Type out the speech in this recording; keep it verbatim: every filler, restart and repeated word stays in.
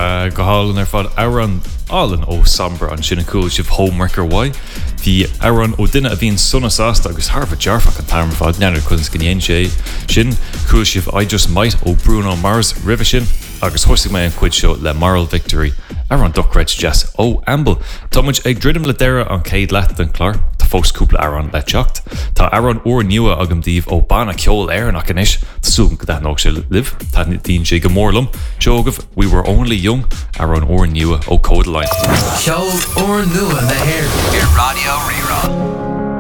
go hálan ar fad Aaron Allen ó Sombra an sinna cool sibh Homewrecker Y. Bhí Aaron ó duine a bhíon sunnas ásta agus Harfa dearfach an tarm fad neanir chun scinéon sé sin cool sibh I Just Might ó Bruno Mars river sin agus thusigh mé an cuid seo le Moral Victory Aaron Duckred Jazz ó Amble. Tá muid ag dridim le deire an céad leat an chlár tá fós cúpla Aaron le teacht. Tá Aaron uair nua agam díomh ó banna ceol air nach inis Tásúm go deithnóg sé liv tá dín sé go mórlam Jogah We Were Only Young Aaron uair nua ó Codeline. Ceol uair nua na hair. Ir Radio Rerá.